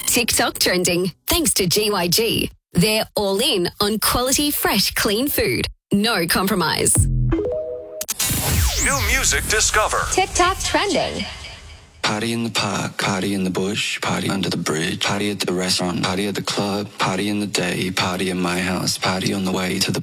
TikTok trending, thanks to GYG. They're all in on quality, fresh, clean food. No compromise. New music discover. TikTok trending. Party in the park, party in the bush, party under the bridge, party at the restaurant, party at the club, party in the day, party in my house, party on the way to the